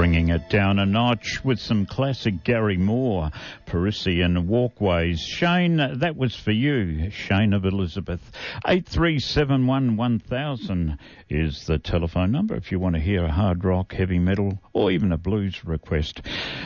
Bringing it down a notch with some classic Gary Moore, Parisian Walkways. Shane, that was for you, Shane of Elizabeth. 8371 1000 is the telephone number if you want to hear a hard rock, heavy metal, or even a blues request.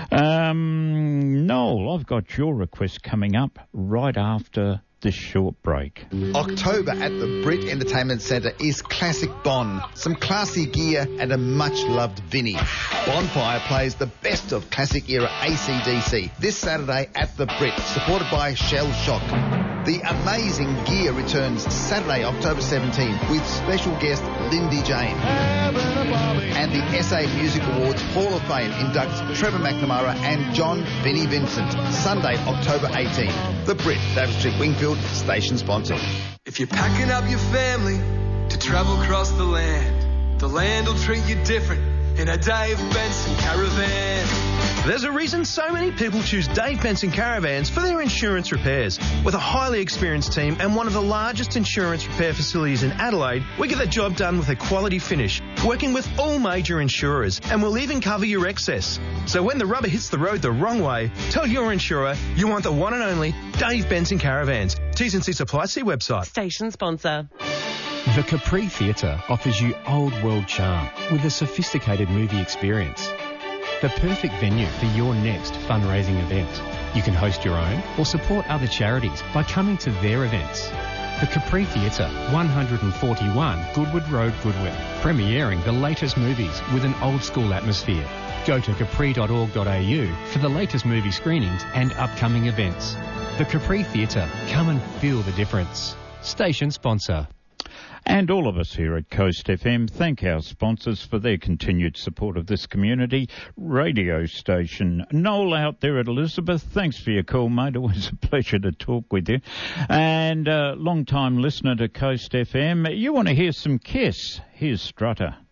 Noel, I've got your request coming up right after this short break. October at the Brit Entertainment Centre is Classic Bon. Some classy gear and a much-loved Vinnie. Bonfire plays the best of classic-era AC/DC this Saturday at the Brit, supported by Shell Shock. The amazing gear returns Saturday, October 17th, with special guest Lindy Jane. And the SA Music Awards Hall of Fame inducts Trevor McNamara and John Vinnie Vincent. Sunday, October 18th. The Brit, Davis Street, Wingfield, station sponsor. If you're packing up your family to travel across the land will treat you different in a Dave Benson Caravan. There's a reason so many people choose Dave Benson Caravans for their insurance repairs. With a highly experienced team and one of the largest insurance repair facilities in Adelaide, we get the job done with a quality finish, working with all major insurers, and we'll even cover your excess. So when the rubber hits the road the wrong way, tell your insurer you want the one and only Dave Benson Caravans. T's and C's apply. See website. Station sponsor. The Capri Theatre offers you old world charm with a sophisticated movie experience. The perfect venue for your next fundraising event. You can host your own or support other charities by coming to their events. The Capri Theatre, 141 Goodwood Road, Goodwood, premiering the latest movies with an old school atmosphere. Go to capri.org.au for the latest movie screenings and upcoming events. The Capri Theatre, come and feel the difference. Station sponsor. And all of us here at Coast FM thank our sponsors for their continued support of this community radio station. Noel out there at Elizabeth, thanks for your call, mate. Always a pleasure to talk with you. And long-time listener to Coast FM, you want to hear some Kiss? Here's Strutter.